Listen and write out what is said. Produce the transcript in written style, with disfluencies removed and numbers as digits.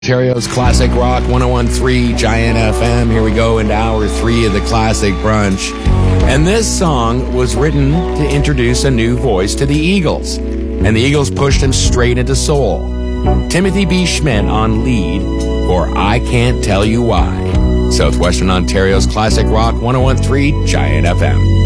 Ontario's Classic Rock 101.3 Giant FM. Here we go into hour 3 of the Classic Brunch. And this song was written to introduce a new voice to the Eagles. And the Eagles pushed him straight into soul. Timothy B. Schmidt on lead for I Can't Tell You Why. Southwestern Ontario's Classic Rock 101.3 Giant FM.